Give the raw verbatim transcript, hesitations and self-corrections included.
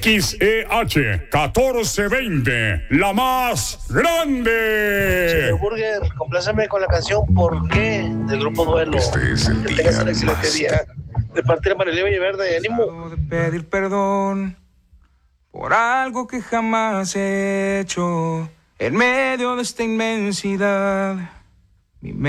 X E H catorce veinte, la más grande. Señor Burger, compláceme con la canción ¿Por qué? Del grupo Duelo. Este es el que día tengas un excelente más- día. De parte de Marilyn Verde, ánimo. De pedir perdón por algo que jamás he hecho en medio de esta inmensidad.